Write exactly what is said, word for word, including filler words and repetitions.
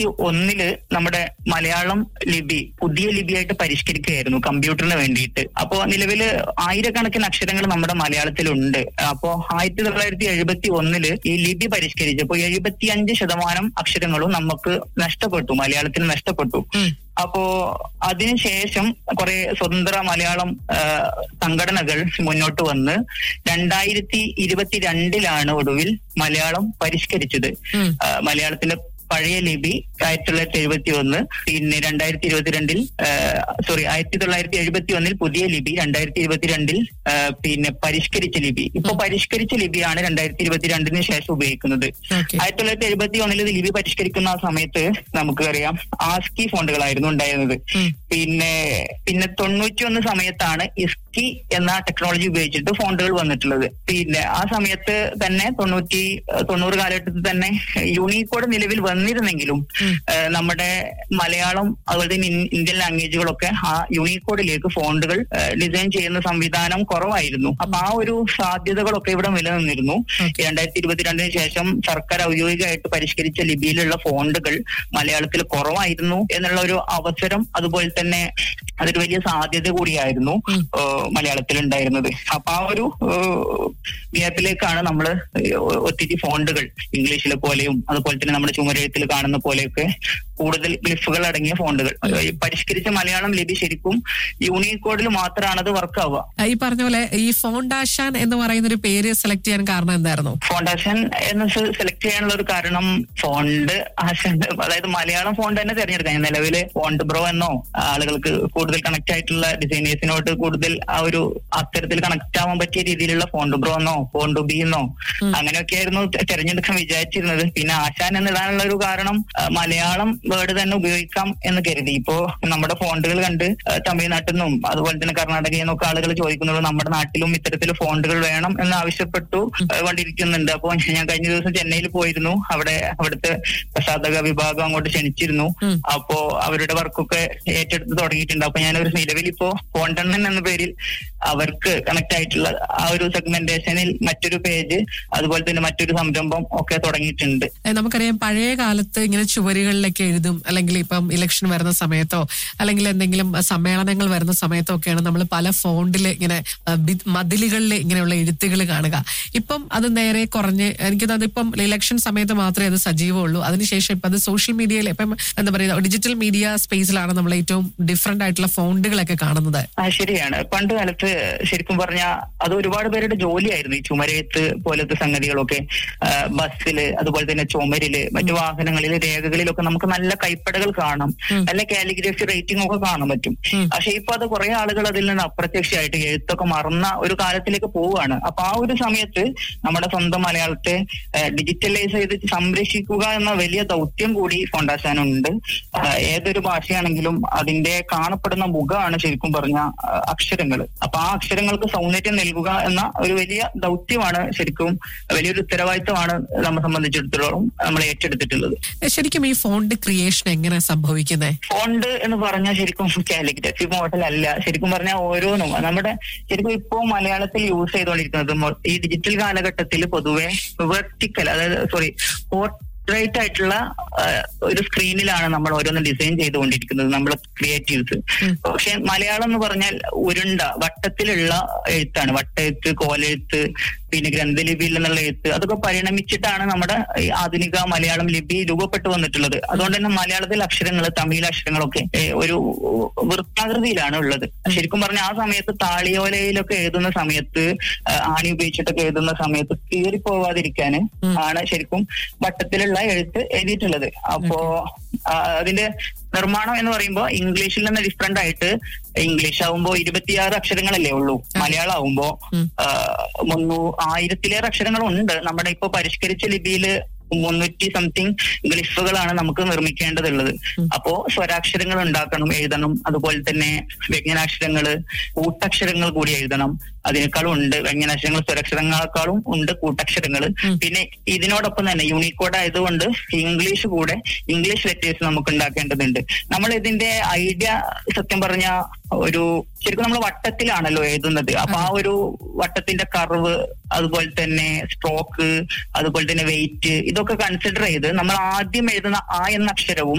ഇരുപത്തി ഒന്നില് നമ്മുടെ മലയാളം ലിപി പുതിയ ലിപിയായിട്ട് പരിഷ്കരിക്കുകയായിരുന്നു കമ്പ്യൂട്ടറിന് വേണ്ടിയിട്ട്. അപ്പോ നിലവില് ആയിരക്കണക്കിന് അക്ഷരങ്ങൾ നമ്മുടെ മലയാളത്തിലുണ്ട്. അപ്പോ ആയിരത്തി തൊള്ളായിരത്തി എഴുപത്തി ഒന്നില് ഈ ലിപി പരിഷ്കരിച്ചപ്പോ എഴുപത്തി അഞ്ച് ശതമാനം അക്ഷരങ്ങളും നമുക്ക് നഷ്ടപ്പെട്ടു, മലയാളത്തിൽ നഷ്ടപ്പെട്ടു. അപ്പോ അതിനുശേഷം കുറെ സ്വതന്ത്ര മലയാളം സംഘടനകൾ മുന്നോട്ട് വന്ന് രണ്ടായിരത്തി ഇരുപത്തിരണ്ടിലാണ് ഒടുവിൽ മലയാളം പരിഷ്കരിച്ചത്. മലയാളത്തിന്റെ പഴയ ലിപി ആയിരത്തി തൊള്ളായിരത്തി എഴുപത്തി ഒന്ന്, പിന്നെ രണ്ടായിരത്തി ഇരുപത്തിരണ്ടിൽ സോറി ആയിരത്തി തൊള്ളായിരത്തി എഴുപത്തി ഒന്നിൽ പുതിയ ലിപി, രണ്ടായിരത്തി ഇരുപത്തിരണ്ടിൽ പിന്നെ പരിഷ്കരിച്ച ലിപി. ഇപ്പൊ പരിഷ്കരിച്ച ലിപിയാണ് രണ്ടായിരത്തി ഇരുപത്തിരണ്ടിന് ശേഷം ഉപയോഗിക്കുന്നത്. ആയിരത്തി തൊള്ളായിരത്തി എഴുപത്തി ഒന്നിൽ ലിപി പരിഷ്കരിക്കുന്ന ആ സമയത്ത് നമുക്കറിയാം ആസ്കി ഫോണ്ടുകളായിരുന്നു ഉണ്ടായിരുന്നത്. പിന്നെ പിന്നെ തൊണ്ണൂറ്റി ഒന്ന് സമയത്താണ് ഇസ്കി എന്ന ടെക്നോളജി ഉപയോഗിച്ചിട്ട് ഫോണ്ടുകൾ വന്നിട്ടുള്ളത്. പിന്നെ ആ സമയത്ത് തന്നെ തൊണ്ണൂറ്റി തൊണ്ണൂറ് കാലഘട്ടത്തിൽ തന്നെ യൂണിക്കോഡ് നിലവിൽ വന്നിരുന്നെങ്കിലും നമ്മുടെ മലയാളം അതുപോലെ തന്നെ ഇന്ത്യൻ ലാംഗ്വേജുകളൊക്കെ ആ യൂണിക്കോഡിലേക്ക് ഫോണ്ടുകൾ ഡിസൈൻ ചെയ്യുന്ന സംവിധാനം കുറവായിരുന്നു. അപ്പൊ ആ ഒരു സാധ്യതകളൊക്കെ ഇവിടെ നിലനിന്നിരുന്നു. രണ്ടായിരത്തി ഇരുപത്തിരണ്ടിന് ശേഷം സർക്കാർ ഔദ്യോഗികമായിട്ട് പരിഷ്കരിച്ച ലിപിയിലുള്ള ഫോണ്ടുകൾ മലയാളത്തിൽ കുറവായിരുന്നു എന്നുള്ള ഒരു അവസരം, അതുപോലെ തന്നെ അതൊരു വലിയ സാധ്യത കൂടിയായിരുന്നു മലയാളത്തിൽ ഉണ്ടായിരുന്നത്. അപ്പൊ ആ ഒരു ഗ്യാപ്പിലേക്കാണ് നമ്മൾ ഒത്തിരി ഫോണ്ടുകൾ ഇംഗ്ലീഷിലെ പോലെയും അതുപോലെ തന്നെ നമ്മുടെ ചുമരെഴുത്തിൽ കാണുന്ന പോലെയൊക്കെ കൂടുതൽ ഗ്ലിഫുകൾ അടങ്ങിയ ഫോണ്ടുകൾ പരിഷ്കരിച്ച മലയാളം ലിപി ശരിക്കും യൂണിക്കോഡിൽ മാത്രമാണ് അത് വർക്ക് ആവുക. ഈ പറഞ്ഞ പോലെ ഈ ഫോണ്ടാഷൻ എന്ന് പറയുന്ന ഒരു പേര് സെലക്ട് ചെയ്യാൻ കാരണം എന്തായിരുന്നു? ഫോണ്ടാഷൻ എന്ന് സെലക്ട് ചെയ്യാനുള്ള ഒരു കാരണം ഫോണ്ട് ആശാൻ, അതായത് മലയാളം ഫോണ്ട് തന്നെ തിരഞ്ഞെടുക്കാൻ. നിലവില് ഫോണ്ട് ബ്രോ എന്നോ ആളുകൾക്ക് കൂടുതൽ കണക്ട് ആയിട്ടുള്ള ഡിസൈനേഴ്സിനോട് കൂടുതൽ ആ ഒരു അത്തരത്തിൽ കണക്ട് ആവാൻ പറ്റിയ രീതിയിലുള്ള ഫോണ്ട് ബ്രോ എന്നോ ഫോണ്ട് ബി എന്നോ അങ്ങനെയൊക്കെ ആയിരുന്നു തിരഞ്ഞെടുക്കാൻ വിചാരിച്ചിരുന്നത്. പിന്നെ ആശാൻ എന്നിടാനുള്ള ഒരു കാരണം മലയാളം വേർഡ് തന്നെ ഉപയോഗിക്കാം എന്ന് കരുതി. ഇപ്പോ നമ്മുടെ ഫോണ്ടുകൾ കണ്ട് തമിഴ്നാട്ടിൽ നിന്നും അതുപോലെ തന്നെ കർണാടകയിൽ നിന്നൊക്കെ ആളുകൾ ചോദിക്കുന്നുള്ളൂ, നമ്മുടെ നാട്ടിലും ഇത്തരത്തിൽ ഫോണ്ടുകൾ വേണം എന്ന് ആവശ്യപ്പെട്ടു കൊണ്ടിരിക്കുന്നുണ്ട്. അപ്പോൾ ഞാൻ കഴിഞ്ഞ ദിവസം ചെന്നൈയിൽ പോയിരുന്നു. അവിടെ അവിടുത്തെ പ്രസാധക വിഭാഗം അങ്ങോട്ട് ക്ഷണിച്ചിരുന്നു. അപ്പോ അവരുടെ വർക്കൊക്കെ ഏറ്റെടുത്ത് തുടങ്ങിയിട്ടുണ്ട്. അപ്പൊ ഞാനൊരു നിലവിൽ ഇപ്പോ ഫോണ്ടണ്ണൻ എന്ന പേരിൽ അവർക്ക് കണക്ട് ആയിട്ടുള്ള ആ ഒരു സെഗ്മെന്റേഷനിൽ മറ്റൊരു പേജ് അതുപോലെ തന്നെ മറ്റൊരു സംരംഭം ഒക്കെ തുടങ്ങിയിട്ടുണ്ട്. നമുക്കറിയാം പഴയ കാലത്ത് ഇങ്ങനെ ചുവരുകളിലൊക്കെ എഴുതും, അല്ലെങ്കിൽ ഇപ്പം ഇലക്ഷൻ വരുന്ന സമയത്തോ അല്ലെങ്കിൽ എന്തെങ്കിലും സമ്മേളനങ്ങൾ വരുന്ന സമയത്തോ ഒക്കെയാണ് നമ്മൾ പല ഫോണ്ടിൽ ഇങ്ങനെ മതിലുകളിൽ ഇങ്ങനെയുള്ള എഴുത്തുകൾ കാണുക. ഇപ്പം അത് നേരെ കുറഞ്ഞ് എനിക്ക് തോന്നുന്നത് ഇപ്പം ഇലക്ഷൻ സമയത്ത് മാത്രമേ അത് സജീവമുള്ളൂ. അതിനുശേഷം ഇപ്പം അത് സോഷ്യൽ മീഡിയയിൽ ഇപ്പം എന്താ പറയുക ഡിജിറ്റൽ മീഡിയ സ്പേസിലാണ് നമ്മൾ ഏറ്റവും ഡിഫറെന്റ് ആയിട്ടുള്ള ഫോണ്ടുകളൊക്കെ കാണുന്നത്. ശരിയാണ്. പണ്ട് കാലത്ത് ശരിക്കും പറഞ്ഞാൽ അത് ഒരുപാട് പേരുടെ ജോലിയായിരുന്നു ഈ ചുമരെഴുത്ത് പോലത്തെ സംഗതികളൊക്കെ. ബസ്സില് അതുപോലെ തന്നെ ചുമരില് മറ്റു വാഹനങ്ങളില് രേഖകളിലൊക്കെ നമുക്ക് നല്ല കൈപ്പടകൾ കാണാം, നല്ല കാലിഗ്രഫി റേറ്റിംഗ് ഒക്കെ കാണാൻ പറ്റും. പക്ഷെ ഇപ്പൊ അത് കുറെ ആളുകൾ അതിൽ നിന്ന് അപ്രത്യക്ഷമായിട്ട് എഴുത്തൊക്കെ മറന്ന ഒരു കാലത്തിലേക്ക് പോവുകയാണ്. അപ്പൊ ആ ഒരു സമയത്ത് നമ്മുടെ സ്വന്തം മലയാളത്തെ ഡിജിറ്റലൈസ് ചെയ്ത് സംരക്ഷിക്കുക എന്ന വലിയ ദൗത്യം കൂടി ഫോണ്ടാഷാനുണ്ട്. ഏതൊരു ഭാഷയാണെങ്കിലും അതിന്റെ കാണപ്പെടുന്ന മുഖമാണ് ശരിക്കും പറഞ്ഞ അക്ഷരങ്ങൾ. അപ്പൊ ആ അക്ഷരങ്ങൾക്ക് സൗന്ദര്യം നൽകുക എന്ന ഒരു വലിയ ദൗത്യമാണ്, ശരിക്കും വലിയൊരു ഉത്തരവാദിത്തമാണ് നമ്മെ സംബന്ധിച്ചിടത്തോളം നമ്മൾ ഏറ്റെടുത്തിട്ടുള്ളത്. ശരിക്കും ഈ ഫോണ്ട് ക്രിയേഷൻ എങ്ങനെ സംഭവിക്കുന്നത്? ഫോണ്ട് എന്ന് പറഞ്ഞാൽ ശരിക്കും കാലിഗ്രഫി മോഡൽ അല്ല. ശരിക്കും പറഞ്ഞാൽ ഓരോന്നും നമ്മുടെ ശരിക്കും ഇപ്പോ മലയാളത്തിൽ യൂസ് ചെയ്തുകൊണ്ടിരിക്കുന്നത് ഈ ഡിജിറ്റൽ കാലഘട്ടത്തിൽ പൊതുവെ വെർട്ടിക്കൽ, അതായത് സോറി പോർട്രേറ്റ് ആയിട്ടുള്ള ഒരു സ്ക്രീനിലാണ് നമ്മൾ ഓരോന്ന് ഡിസൈൻ ചെയ്തുകൊണ്ടിരിക്കുന്നത് നമ്മൾ ക്രിയേറ്റീവ്സ്. പക്ഷെ മലയാളം എന്ന് പറഞ്ഞാൽ ഉരുണ്ട വട്ടത്തിലുള്ള എഴുത്താണ്. വട്ടെഴുത്ത്, കോലെഴുത്ത്, പിന്നെ ഗ്രന്ഥലിപിയിൽ നിന്നുള്ള എഴുത്ത്, അതൊക്കെ പരിണമിച്ചിട്ടാണ് നമ്മുടെ ആധുനിക മലയാളം ലിപി രൂപപ്പെട്ടു വന്നിട്ടുള്ളത്. അതുകൊണ്ട് തന്നെ മലയാളത്തിലെ അക്ഷരങ്ങൾ, തമിഴ് അക്ഷരങ്ങളൊക്കെ ഒരു വൃത്താകൃതിയിലാണ് ഉള്ളത്. ശരിക്കും പറഞ്ഞാൽ ആ സമയത്ത് താളിയോലയിലൊക്കെ എഴുതുന്ന സമയത്ത്, ആണി ഉപയോഗിച്ചിട്ടൊക്കെ എഴുതുന്ന സമയത്ത് കീറിപ്പോവാതിരിക്കാൻ ആണ് ശരിക്കും വട്ടത്തിലുള്ള എഴുത്ത് എഴുതിയിട്ടുള്ളത്. അപ്പോ അതിന്റെ നിർമ്മാണം എന്ന് പറയുമ്പോൾ ഇംഗ്ലീഷിൽ നിന്ന് ഡിഫറെന്റ് ആയിട്ട്, ഇംഗ്ലീഷ് ആവുമ്പോ ഇരുപത്തിയാറ് അക്ഷരങ്ങളല്ലേ ഉള്ളൂ, മലയാളം ആവുമ്പോ മുന്നൂ ആയിരത്തിലേറെ അക്ഷരങ്ങളുണ്ട്. നമ്മുടെ ഇപ്പൊ പരിഷ്കരിച്ച ലിപിയില് മുന്നൂറ്റി സംതിങ് ഗ്ലിഫുകളാണ് നമുക്ക് നിർമ്മിക്കേണ്ടതുള്ളത്. അപ്പോ സ്വരാക്ഷരങ്ങൾ ഉണ്ടാക്കണം, എഴുതണം. അതുപോലെ തന്നെ വ്യഞ്ജനാക്ഷരങ്ങള്, കൂട്ടക്ഷരങ്ങൾ കൂടി എഴുതണം. അതിനേക്കാളും ഉണ്ട് വ്യഞ്ജനാക്ഷരങ്ങൾ സ്വരക്ഷരങ്ങളെക്കാളും ഉണ്ട് കൂട്ടക്ഷരങ്ങൾ. പിന്നെ ഇതിനോടൊപ്പം തന്നെ യൂണിക്കോഡ് ആയതുകൊണ്ട് ഇംഗ്ലീഷ് കൂടെ ഇംഗ്ലീഷ് ലെറ്റേഴ്സ് നമുക്ക് ഉണ്ടാക്കേണ്ടതുണ്ട്. നമ്മൾ ഇതിന്റെ ഐഡിയ സത്യം പറഞ്ഞ ഒരു ശരിക്കും നമ്മൾ വട്ടത്തിലാണല്ലോ എഴുതുന്നത്. അപ്പൊ ആ ഒരു വട്ടത്തിന്റെ കർവ്, അതുപോലെ തന്നെ സ്ട്രോക്ക്, അതുപോലെ തന്നെ വെയിറ്റ്, ഇതൊക്കെ കൺസിഡർ ചെയ്ത് നമ്മൾ ആദ്യം എഴുതുന്ന ആ എന്ന അക്ഷരവും